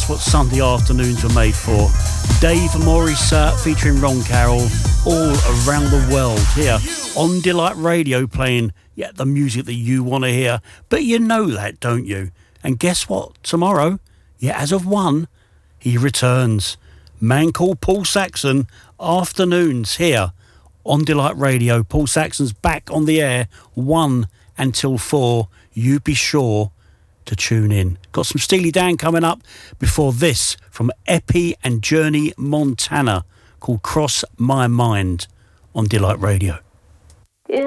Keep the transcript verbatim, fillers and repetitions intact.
That's what Sunday afternoons were made for. Dave Morris uh, featuring Ron Carroll, all around the world here on Delight Radio, playing yeah the music that you want to hear. But you know that, don't you? And guess what? Tomorrow, yeah, as of one, he returns. Man called Paul Saxon, afternoons here on Delight Radio. Paul Saxon's back on the air, one until four. You be sure to tune in. Got some Steely Dan coming up before this from Epi and Journey Montana, called Cross My Mind on Delight Radio.